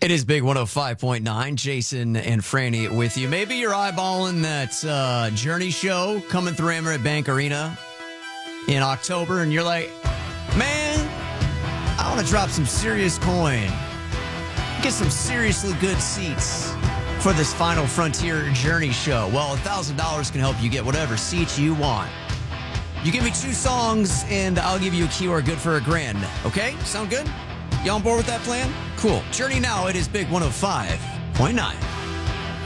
It is Big 105.9. Jason and Franny with you. Maybe you're eyeballing that Journey show coming through Amerant Bank Arena in October, and you're like, man, I want to drop some serious coin. Get some seriously good seats for this Final Frontier Journey show. Well, $1,000 can help you get whatever seats you want. You give me 2 songs, and I'll give you a keyword good for $1,000. Okay? Sound good? You on board with that plan? Cool. Journey now. It is Big 105.9.